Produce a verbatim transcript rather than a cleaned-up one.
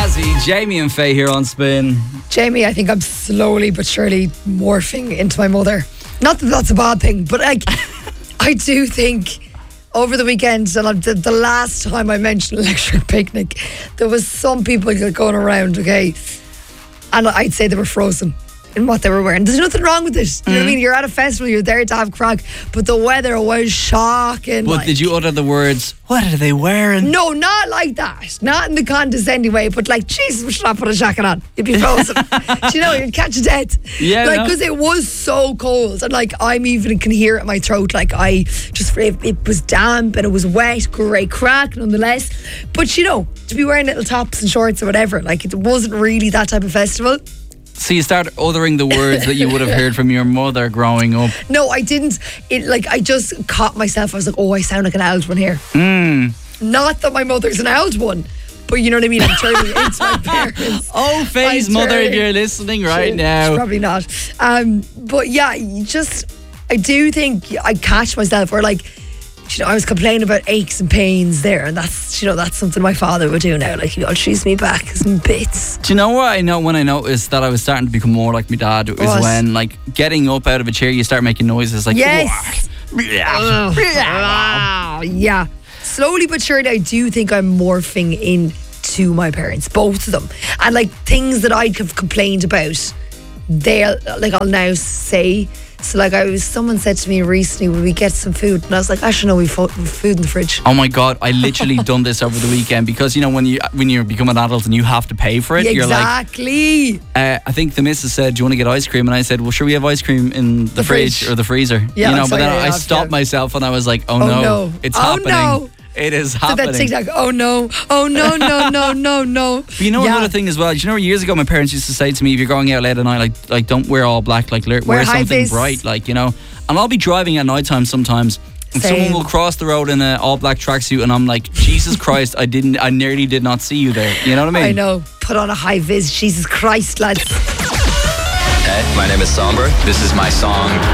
Jazzy, Jamie and Faye here on Spin. Jamie, I think I'm slowly but surely morphing into my mother. Not that that's a bad thing, but like, I do think over the weekend, and the, the last time I mentioned Electric Picnic, there was some people going around, okay, and I'd say they were frozen in what they were wearing. There's nothing wrong with it. You mm. know what I mean? You're at a festival, you're there to have crack, but the weather was shocking. But like, did you utter the words, what are they wearing? No, not like that. Not in the condescending way, but like, Jesus, we should not put a jacket on. You'd be frozen. Do you know, you'd catch a death. Yeah. Like, because no. it was so cold. And like, I'm even can hear it in my throat. Like, I just, it, it was damp and it was wet. Great crack, nonetheless. But you know, to be wearing little tops and shorts or whatever, like, it wasn't really that type of festival. So you start uttering the words that you would have heard from your mother growing up. No, I didn't. It like I just caught myself. I was like, oh, I sound like an old one here. Mm. Not that my mother's an old one, but you know what I mean? I'm turning into my parents. Oh, Faye's mother, if you're listening right she, now. She's probably not. Um, but yeah, you just, I do think I catch myself or like, you know, I was complaining about aches and pains there, and that's, you know, that's something my father would do now. Like, he'll cheese me back some bits. Do you know what I know when I noticed that I was starting to become more like my dad? It was what? when, like, getting up out of a chair, you start making noises like, yes. uh, yeah. Slowly but surely, I do think I'm morphing into my parents, both of them. And like things that I have complained about, they'll, like, I'll now say. So like I was, someone said to me recently, will we get some food? And I was like, actually no, we've food in the fridge. Oh my God, I literally done this over the weekend because, you know, when you when you become an adult and you have to pay for it, exactly. You're like, uh, I think the missus said, do you want to get ice cream? And I said, well, sure, we have ice cream in the, the fridge. fridge or the freezer. Yeah, you know, but then I off, stopped yeah. myself and I was like, oh, oh no, no, it's oh, happening. No. It is so happening. That TikTok, oh no, oh no, no, no, no, no. But you know yeah. another thing as well. Do you know years ago my parents used to say to me, if you're going out late at night, like like don't wear all black, like wear, wear something vis. bright, like, you know. And I'll be driving at night time sometimes, and Same. someone will cross the road in an all black tracksuit, and I'm like, Jesus Christ, I didn't, I nearly did not see you there. You know what I mean? I know. Put on a high vis, Jesus Christ, lads. Hey, my name is Somber. This is my song.